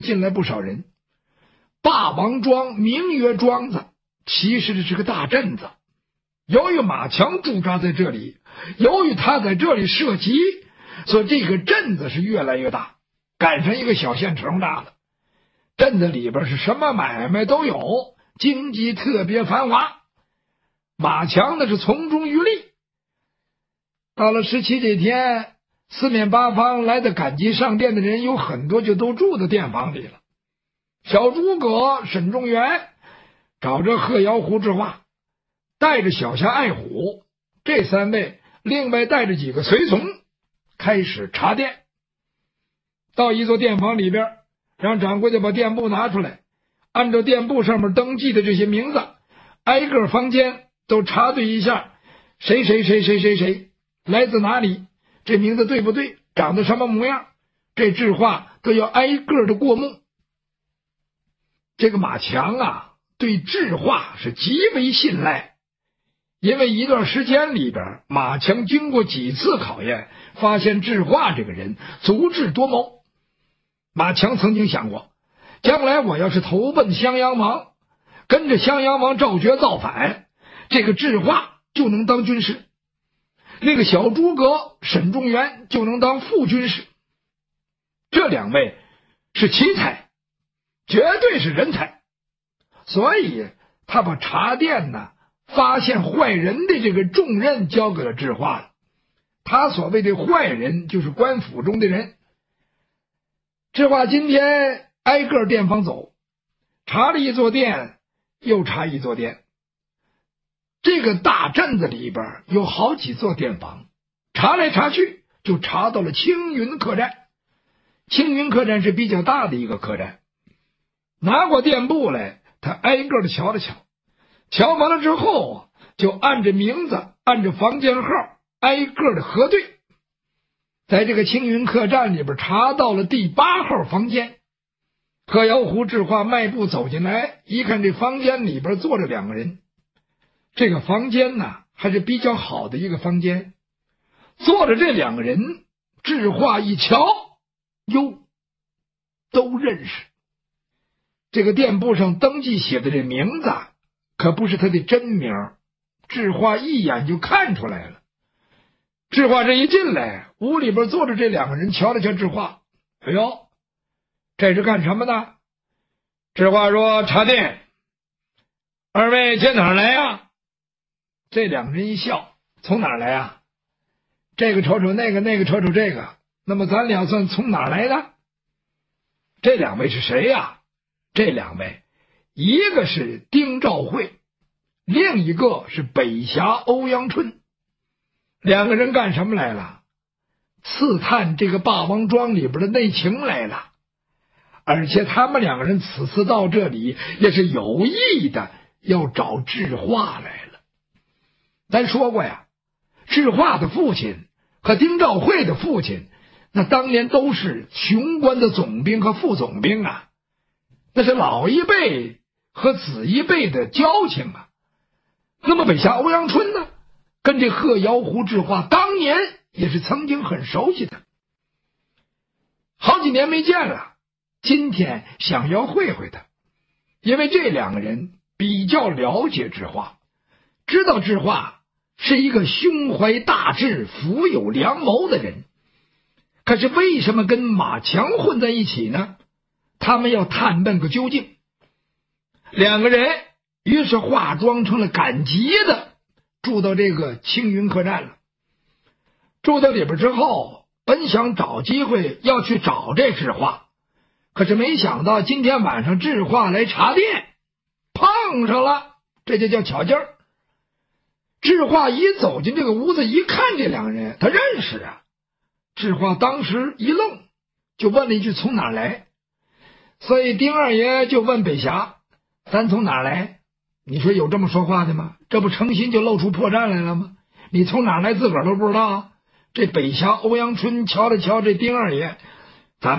进来不少人。霸王庄名曰庄子，其实是个大镇子。由于马强驻扎在这里，由于他在这里设籍，所以这个镇子是越来越大，赶上一个小县城大了。镇子里边是什么买卖都有，经济特别繁华。马强呢是从中渔利。到了17这天，四面八方来的赶集上殿的人有很多，就都住在店房里了。小诸葛、沈仲元找着贺瑶、胡志化，带着小侠爱虎，这3位另外带着几个随从，开始查店。到一座店房里边，让掌柜的把店簿拿出来，按照店簿上面登记的这些名字，挨个房间都查对一下，谁来自哪里，这名字对不对，长得什么模样，这字画都要挨个的过目。这个马强啊，对字画是极为信赖，因为一段时间里边，马强经过几次考验，发现字画这个人足智多谋。马强曾经想过，将来我要是投奔襄阳王，跟着襄阳王赵觉造反，这个字画就能当军师，那个小诸葛沈仲元就能当副军师。这2位是奇才，绝对是人才，所以他把查店呢发现坏人的这个重任交给了智化了。他所谓的坏人就是官府中的人。智化今天挨个店房走，查了一座店又查一座店。这个大镇子里边有好几座店房，查来查去就查到了青云客栈。青云客栈是比较大的一个客栈。拿过店簿来，他挨个的瞧了瞧，瞧完了之后就按着名字，按着房间号挨个的核对。在这个青云客栈里边查到了第8号房间。贺瑶、胡志化迈步走进来，一看这房间里边坐着2个人。这个房间呢还是比较好的一个房间，坐着这2个人，智化一瞧，哟，都认识。这个店簿上登记写的这名字可不是他的真名，智化一眼就看出来了。智化这一进来，屋里边坐着这2个人，瞧了瞧智化，哎呦，这是干什么的？智化说：查店。2位从哪儿来呀？这2个人一笑：从哪儿来呀？这个瞅瞅那个，那个瞅瞅这个，那么咱俩算从哪儿来的？这2位是谁呀？这2位，一个是丁兆会，另一个是北侠欧阳春。2个人干什么来了？刺探这个霸王庄里边的内情来了。而且他们2个人此次到这里也是有意的要找智化来了。咱说过呀，智化的父亲和丁兆会的父亲，那当年都是雄关的总兵和副总兵啊，那是老一辈和子一辈的交情啊。那么北侠欧阳春呢，跟这贺瑶、胡志化当年也是曾经很熟悉的，好几年没见了，今天想要会会他，因为这2个人比较了解智化，知道智化是一个胸怀大志、富有良谋的人。可是为什么跟马强混在一起呢？他们要探问个究竟。2个人于是化妆成了赶集的，住到这个青云客栈了。住到里边之后，本想找机会要去找这智化，可是没想到今天晚上智化来查店，碰上了，这就叫巧劲儿。智化一走进这个屋子，一看这2个人，他认识啊。智化当时一愣，就问了一句：从哪儿来？所以丁二爷就问北侠：咱从哪儿来？你说有这么说话的吗？这不诚心就露出破绽来了吗？你从哪儿来自个儿都不知道。这北侠欧阳春瞧了瞧这丁二爷，咱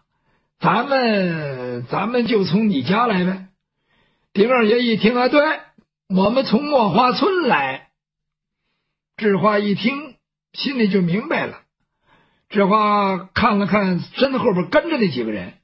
们就从你家来呗。丁二爷一听啊，对，我们从墨花村来。智化一听，心里就明白了。智化看了看身后边跟着那几个人，